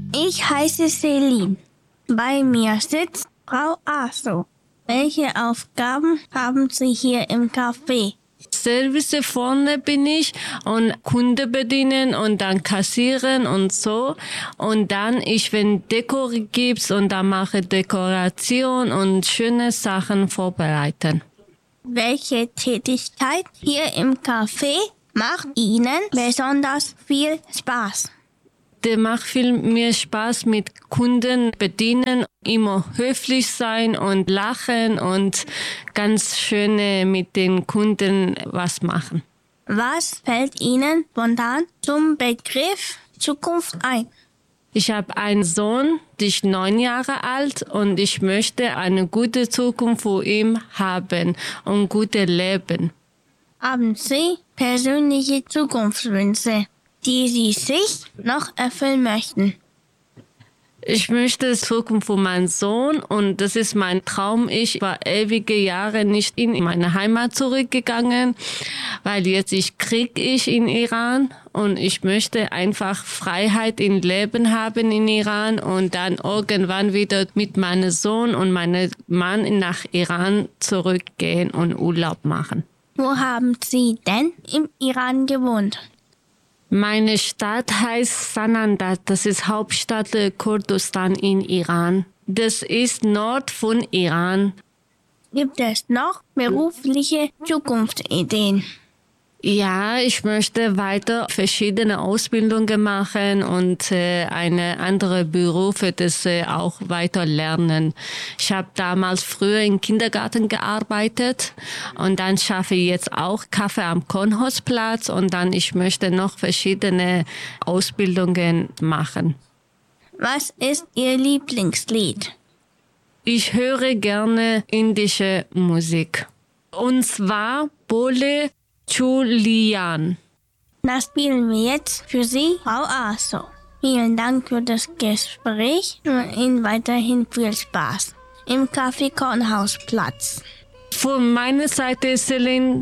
Ich heiße Celine. Bei mir sitzt Frau Aso. Welche Aufgaben haben Sie hier im Café? Service vorne bin ich und Kunde bedienen und dann kassieren und so. Und dann wenn Deko gibt's und dann mache Dekoration und schöne Sachen vorbereiten. Welche Tätigkeit hier im Café macht Ihnen besonders viel Spaß? Der macht viel mehr Spaß mit Kunden bedienen, immer höflich sein und lachen und ganz schöne mit den Kunden was machen. Was fällt Ihnen spontan zum Begriff Zukunft ein? Ich habe einen Sohn, der ist 9 Jahre alt und ich möchte eine gute Zukunft für ihn haben und ein gutes Leben. Haben Sie persönliche Zukunftswünsche, die Sie sich noch erfüllen möchten? Ich möchte die Zukunft für meinen Sohn und das ist mein Traum. Ich war ewige Jahre nicht in meine Heimat zurückgegangen, weil jetzt Krieg in Iran und ich möchte einfach Freiheit im Leben haben in Iran und dann irgendwann wieder mit meinem Sohn und meinem Mann nach Iran zurückgehen und Urlaub machen. Wo haben Sie denn im Iran gewohnt? Meine Stadt heißt Sanandar, das ist Hauptstadt Kurdistan in Iran. Das ist Nord von Iran. Gibt es noch berufliche Zukunftsideen? Ja, ich möchte weiter verschiedene Ausbildungen machen und eine andere Berufe das auch weiter lernen. Ich habe damals früher im Kindergarten gearbeitet und dann schaffe ich jetzt auch Kaffee am Kornhausplatz und dann ich möchte noch verschiedene Ausbildungen machen. Was ist Ihr Lieblingslied? Ich höre gerne indische Musik. Und zwar Bole Julian. Das spielen wir jetzt für Sie, Frau Aso. Vielen Dank für das Gespräch und Ihnen weiterhin viel Spaß im Café Kornhausplatz. Von meiner Seite, Celine,